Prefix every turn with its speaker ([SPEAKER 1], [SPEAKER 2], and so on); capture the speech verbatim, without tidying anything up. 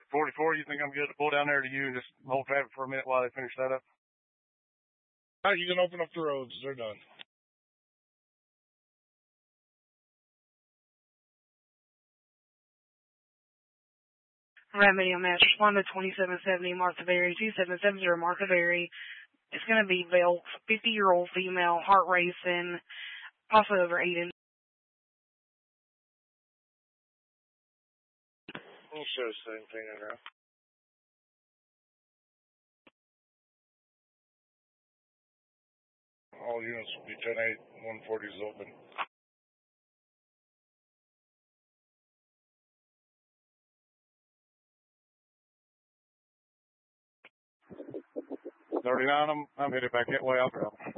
[SPEAKER 1] forty-four, you think I'm good to pull down there to you and just hold traffic for a minute while they finish that up?
[SPEAKER 2] All right, you can open up the roads. They're done.
[SPEAKER 3] Remedy on that. Respond to twenty-seven seventy Martha Berry, two seven seven zero Martha Berry. It's going to be Velk, fifty-year-old female, heart racing, possibly over eight inches.
[SPEAKER 2] We'll show the same thing around. All units will be ten eight, one forty is open.
[SPEAKER 1] thirty-nine, I'm, I'm headed back that way. I'll travel.